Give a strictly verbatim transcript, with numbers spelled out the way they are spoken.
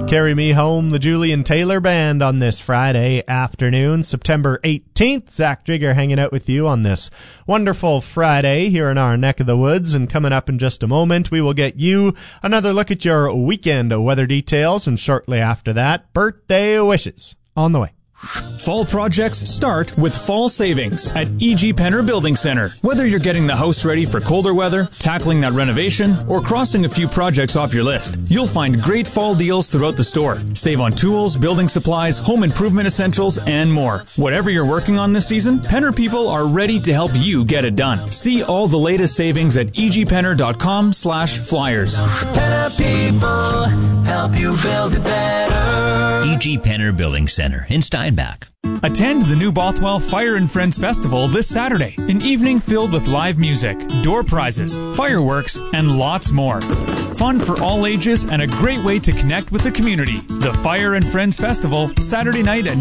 Carry Me Home, the Julian Taylor Band on this Friday afternoon, September eighteenth. Zach Drigger hanging out with you on this wonderful Friday here in our neck of the woods. And coming up in just a moment, we will get you another look at your weekend weather details. And shortly after that, birthday wishes on the way. Fall projects start with fall savings at E G. Penner Building Center. Whether you're getting the house ready for colder weather, tackling that renovation, or crossing a few projects off your list, you'll find great fall deals throughout the store. Save on tools, building supplies, home improvement essentials, and more. Whatever you're working on this season, Penner people are ready to help you get it done. See all the latest savings at e g penner dot com slash flyers. Penner people help you build it better. E G. Penner Building Center in Steinbach. Attend the New Bothwell Fire and Friends Festival this Saturday. An evening filled with live music, door prizes, fireworks, and lots more. Fun for all ages and a great way to connect with the community. The Fire and Friends Festival, Saturday night at